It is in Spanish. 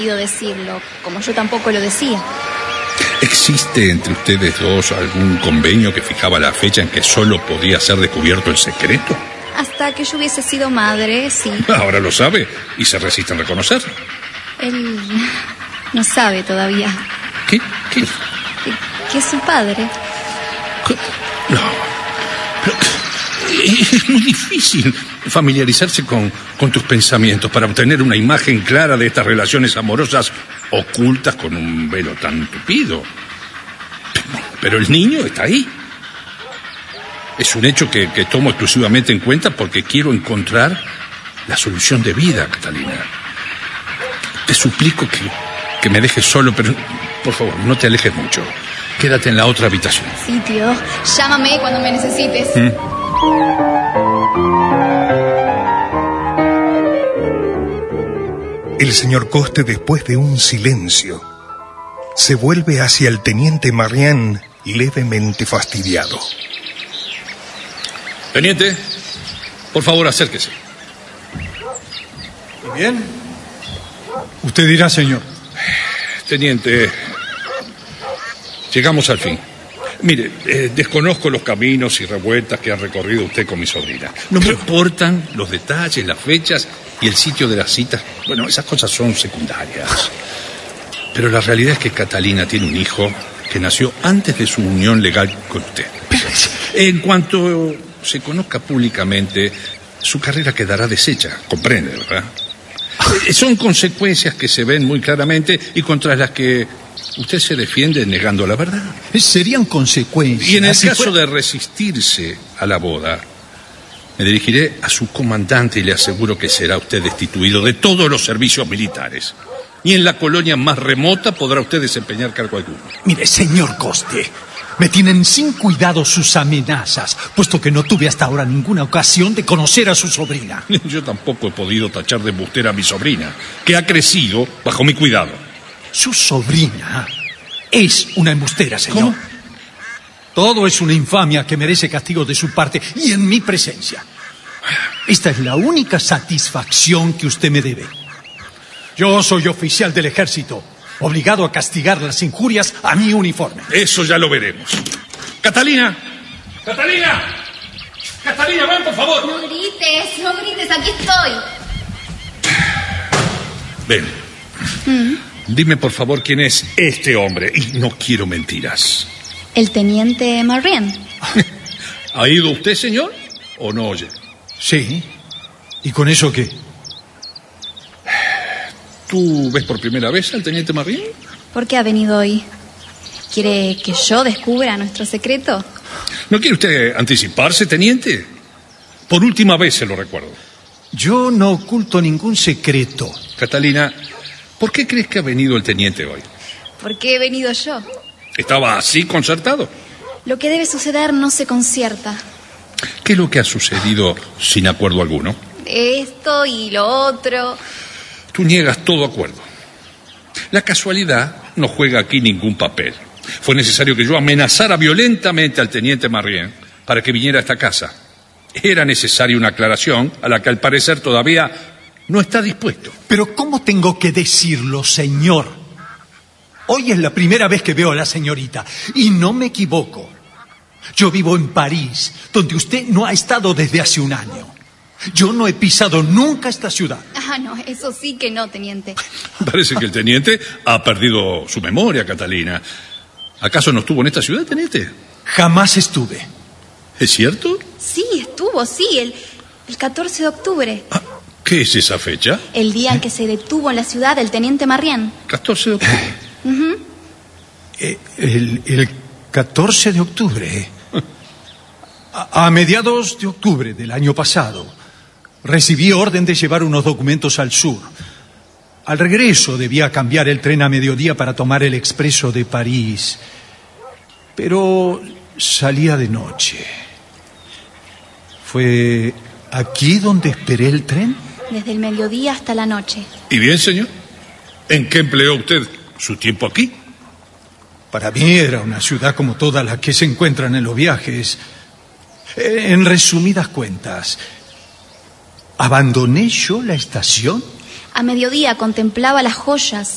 decirlo, como yo tampoco lo decía. ¿Existe entre ustedes dos algún convenio que fijaba la fecha en que solo podía ser descubierto el secreto? Hasta que yo hubiese sido madre, sí. Ahora lo sabe y se resiste a reconocerlo. Él no sabe todavía. ¿Qué? Que es su padre. No. Pero es muy difícil familiarizarse con tus pensamientos para obtener una imagen clara de estas relaciones amorosas ocultas con un velo tan tupido. Pero el niño está ahí. Es un hecho que tomo exclusivamente en cuenta porque quiero encontrar la solución de vida, Catalina. Te suplico que me dejes solo, pero por favor, no te alejes mucho. Quédate en la otra habitación. Sí, tío. Llámame cuando me necesites. El señor Coste, después de un silencio, se vuelve hacia el teniente Marián levemente fastidiado. Teniente, por favor, acérquese. ¿Bien? Usted dirá, señor. Teniente, llegamos al fin. Mire, desconozco los caminos y revueltas que ha recorrido usted con mi sobrina. No me importan los detalles, las fechas y el sitio de las citas. Bueno, esas cosas son secundarias. Pero la realidad es que Catalina tiene un hijo que nació antes de su unión legal con usted. En cuanto se conozca públicamente, su carrera quedará deshecha. Comprende, ¿verdad? Son consecuencias que se ven muy claramente y contra las que usted se defiende negando la verdad. Serían consecuencias. Y en el caso de resistirse a la boda, me dirigiré a su comandante y le aseguro que será usted destituido de todos los servicios militares. Ni en la colonia más remota podrá usted desempeñar cargo alguno. Mire, señor Coste, me tienen sin cuidado sus amenazas, puesto que no tuve hasta ahora ninguna ocasión de conocer a su sobrina. Yo tampoco he podido tachar de embustera a mi sobrina, que ha crecido bajo mi cuidado. Su sobrina es una embustera, señor. ¿Cómo? Todo es una infamia que merece castigo de su parte y en mi presencia. Esta es la única satisfacción que usted me debe. Yo soy oficial del ejército, obligado a castigar las injurias a mi uniforme. Eso ya lo veremos. ¡Catalina! ¡Catalina! ¡Catalina, ven, por favor! No grites, aquí estoy. Ven. Dime, por favor, quién es este hombre. Y no quiero mentiras. El teniente Marián. ¿Ha ido usted, señor? ¿O no oye? Sí. ¿Y con eso qué? ¿Tú ves por primera vez al teniente Marián? ¿Por qué ha venido hoy? ¿Quiere que yo descubra nuestro secreto? ¿No quiere usted anticiparse, teniente? Por última vez se lo recuerdo. Yo no oculto ningún secreto. Catalina, ¿por qué crees que ha venido el teniente hoy? ¿Por qué he venido yo? ¿Estaba así concertado? Lo que debe suceder no se concierta. ¿Qué es lo que ha sucedido sin acuerdo alguno? Esto y lo otro. Tú niegas todo acuerdo. La casualidad no juega aquí ningún papel. Fue necesario que yo amenazara violentamente al teniente Marián para que viniera a esta casa. Era necesaria una aclaración a la que al parecer todavía no está dispuesto. Pero ¿cómo tengo que decirlo, señor? Hoy es la primera vez que veo a la señorita y no me equivoco. Yo vivo en París, donde usted no ha estado desde hace un año. Yo no he pisado nunca esta ciudad. Ah, no, eso sí que no, teniente. Parece que el teniente ha perdido su memoria, Catalina. ¿Acaso no estuvo en esta ciudad, teniente? Jamás estuve. ¿Es cierto? Sí, estuvo, sí, el 14 de octubre. Ah, ¿qué es esa fecha? El día en que se detuvo en la ciudad el teniente Marián. 14 de octubre. El 14 de octubre. A mediados de octubre del año pasado, recibí orden de llevar unos documentos al sur. Al regreso debía cambiar el tren a mediodía para tomar el expreso de París. Pero salía de noche. ¿Fue aquí donde esperé el tren? Desde el mediodía hasta la noche. ¿Y bien, señor? ¿En qué empleó usted su tiempo aquí? Para mí era una ciudad como todas las que se encuentran en los viajes. En resumidas cuentas, ¿abandoné yo la estación? A mediodía contemplaba las joyas